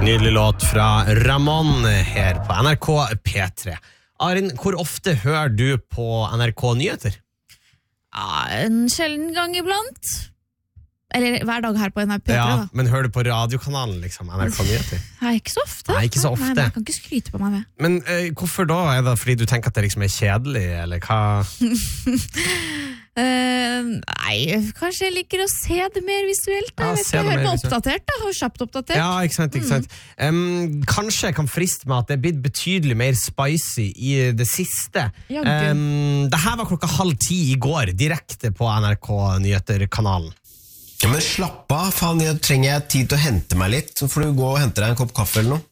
Nydelig låt fra Ramón her på NRK P3. Arin, hvor ofte hører du på NRK Nyheter? Ja, en sjelden gang iblant. Eller hver dag her på NRK P3 Ja, da. men hører du på radiokanalen liksom, NRK Nyheter? Nei, ikke så ofte. Nei, ikke så ofte. Nei, men jeg kan ikke skryte på meg det. Men hvorfor da? Er det fordi du tenker at det liksom er kjedelig, eller hva? Nei, kanskje jeg liker å se det mer visuelt. Ja, Jeg vet se ikke, det høre mer på visuelt. oppdatert da, og kjapt oppdatert. Ja, ikke sant. Kanskje jeg kan friste meg at det er blitt betydelig mer spicy i det siste. Ja, gud. Det her var 9:30 i går, direkte på NRK Nyheter-kanalen. Ja, men slapp av, faen, trenger jeg tid til å hente meg litt, så får du gå og hente deg en kopp kaffe eller noe.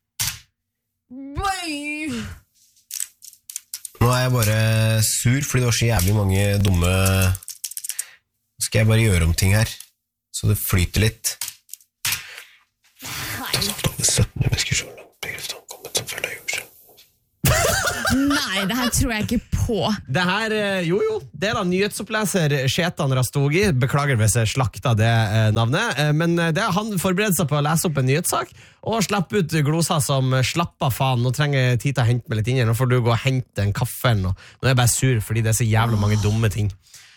Nå er jeg bare sur, fordi det var så jævlig mange dumme... Nå skal jeg bare gjøre om ting her, så det flyter litt. 17 mennesker så langt begreftet han kommet som følge av jord. Nei, det her tror jeg ikke på. Det her, jo, det er da nyhetsoppleser Shetan Rastogi. Beklager hvis jeg slakta det navnet, men det er han forbereder seg på å lese opp en nyhetssak og slappe ut gloser som slapp av faen, nå trenger jeg tid til å hente meg litt inn, nå får du gå og hente en kaffe eller noe. Nå er jeg bare sur fordi det er så jævlig mange dumme ting.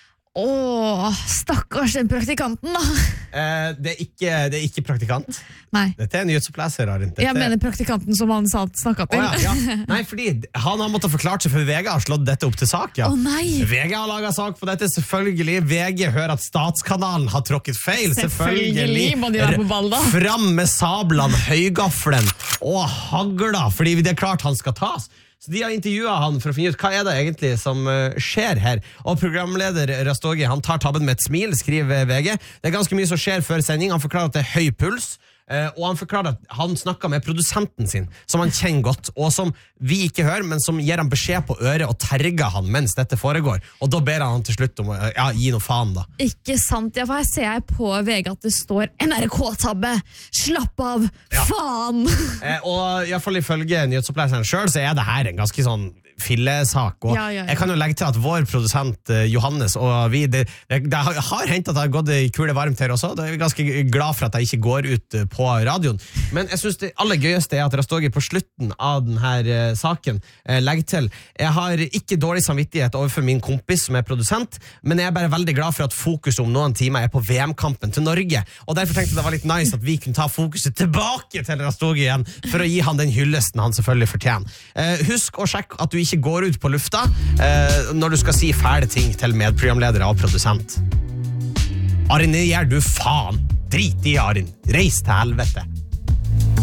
Stakkars den praktikanten da. Det er ikke praktikant. Nei, Dette er nyhetsoppleser, Arin. jeg mener praktikanten som han snakket til. Ja. Nei, fordi han har måttet forklare seg, for VG har slått dette opp til sak, ja. Å nei. VG har laget sak på dette, selvfølgelig. VG hører at Statskanalen har tråkket feil. Selvfølgelig må de være på ball da. Fram med sablene, høygaffelen og hagla, fordi det er klart han skal tas. Så de har intervjuet han for å finne ut hva er det egentlig som skjer her. Og programleder Rastogi, han tar tabben med et smil, skriver VG. Det er ganske mye som skjer før sending. Han forklarer at det er høy puls. Og han forklarer at han snakket med produsenten sin, som han kjenner godt, og som vi ikke hører, men som gir han beskjed på øret og terger han mens dette foregår. Og da ber han til slutt om å gi noe faen da. Ikke sant, ja, for her ser jeg på VG at det står NRK-tabbe, slapp av, faen! Og i hvert fall ifølge nyhetsoppleseren selv, så er det her en ganske sånn fillesak, og jeg kan jo legge til at vår produsent Johannes og vi, det har hentet at det har gått i kule varmt her også, da er vi ganske glad for at det ikke går ut på radioen, men jeg synes det aller gøyeste er at Rastogi på slutten av denne saken legger til, jeg har ikke dårlig samvittighet overfor min kompis som er produsent, men jeg er bare veldig glad for at fokus om noen timer er på VM-kampen til Norge, og derfor tenkte jeg det var litt nice at vi kunne ta fokuset tilbake til Rastogi igjen, for å gi han den hyllesten han selvfølgelig fortjener. Husk å sjekke at du ikke går ut på lufta når du skal si fæle ting til medprogramledere og produsent. Arin, gjør du faen. Drit i Arin. Reis til helvete.